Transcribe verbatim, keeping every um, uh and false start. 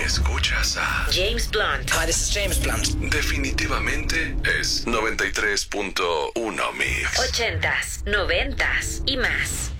escuchas a James Blunt. Hi, this is James Blunt. Definitivamente es noventa y tres punto uno Mix. Ochentas, noventas y más.